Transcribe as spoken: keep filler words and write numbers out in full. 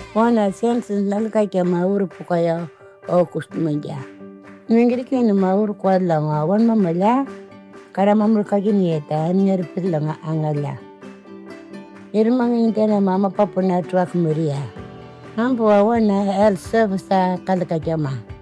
Wana sense lalka ke maur pukaya o kustumanja. Ningiri kini maur kwa langa wan mamala kara mamul kajinieta nyer pilanga angala. Irmang intena mama papa na truck Maria. Ambo wana el service kalka jama.